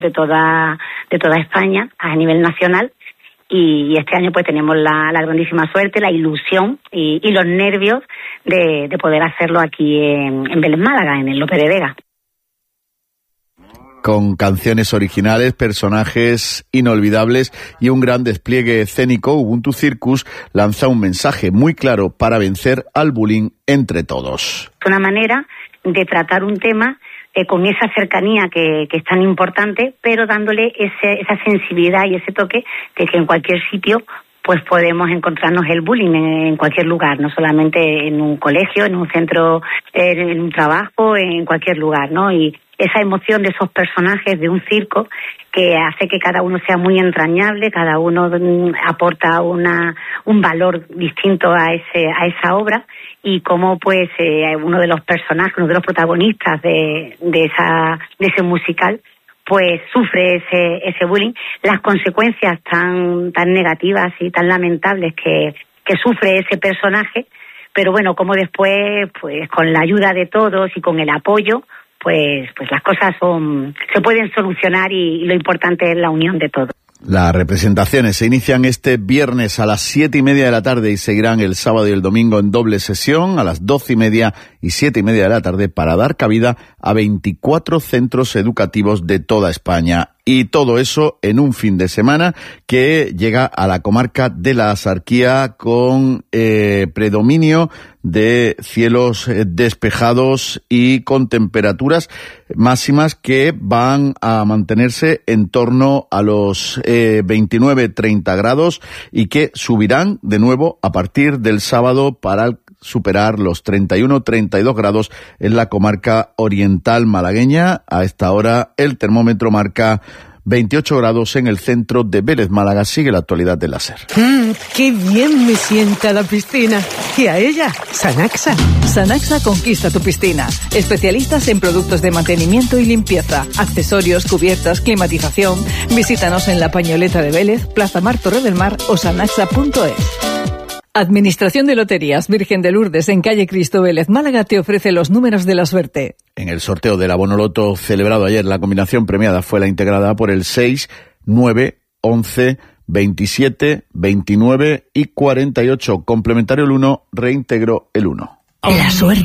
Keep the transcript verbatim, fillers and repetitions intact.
de toda, de toda España a nivel nacional. Y este año pues tenemos la, la grandísima suerte, la ilusión y, y los nervios de, de poder hacerlo aquí en, en Vélez Málaga, en el Lope de Vega. Con canciones originales, personajes inolvidables y un gran despliegue escénico, Ubuntu Circus lanza un mensaje muy claro para vencer al bullying entre todos. Es una manera de tratar un tema eh, con esa cercanía que, que es tan importante, pero dándole ese, esa sensibilidad y ese toque de que en cualquier sitio pues podemos encontrarnos el bullying en, en cualquier lugar, no solamente en un colegio, en un centro, en, en un trabajo, en cualquier lugar, ¿no? Y esa emoción de esos personajes de un circo que hace que cada uno sea muy entrañable, cada uno aporta una un valor distinto a ese a esa obra, y cómo pues eh, uno de los personajes, uno de los protagonistas de de esa de ese musical pues sufre ese ese bullying, las consecuencias tan tan negativas y tan lamentables que que sufre ese personaje, pero bueno, como después pues con la ayuda de todos y con el apoyo pues pues las cosas son se pueden solucionar, y, y lo importante es la unión de todos. Las representaciones se inician este viernes a las siete y media de la tarde y seguirán el sábado y el domingo en doble sesión a las doce y media y siete y media de la tarde para dar cabida a veinticuatro centros educativos de toda España. Y todo eso en un fin de semana que llega a la comarca de la Axarquía con eh, predominio de cielos eh, despejados y con temperaturas máximas que van a mantenerse en torno a los eh, veintinueve treinta grados y que subirán de nuevo a partir del sábado para superar los treinta y uno treinta y dos grados en la comarca oriental malagueña. A esta hora el termómetro marca veintiocho grados en el centro de Vélez Málaga. Sigue la actualidad del láser. Mm, ¡Qué bien me sienta la piscina! Y a ella, Sanaxa. Sanaxa conquista tu piscina. Especialistas en productos de mantenimiento y limpieza, accesorios, cubiertas, climatización. Visítanos en La Pañoleta de Vélez, Plaza Mar Torre del Mar o sanaxa punto es. Administración de Loterías Virgen de Lourdes en calle Cristo Vélez Málaga te ofrece los números de la suerte. En el sorteo del abono loto celebrado ayer, la combinación premiada fue la integrada por el seis, nueve, once, veintisiete, veintinueve y cuarenta y ocho. Complementario el uno, reintegró el uno. La suerte.